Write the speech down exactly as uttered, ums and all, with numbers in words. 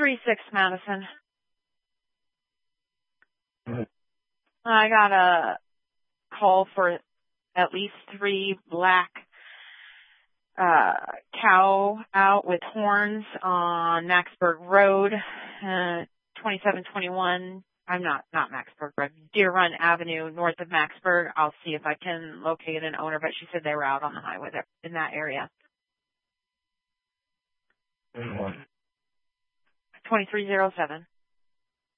thirty-six Madison. Mm-hmm. I got a call for at least three black uh cow out with horns on Maxburg Road, uh, twenty-seven twenty-one. I'm not, not Maxburg Road, Deer Run Avenue, north of Maxburg. I'll see if I can locate an owner, but she said they were out on the highway there in that area. Mm-hmm. twenty-three oh seven.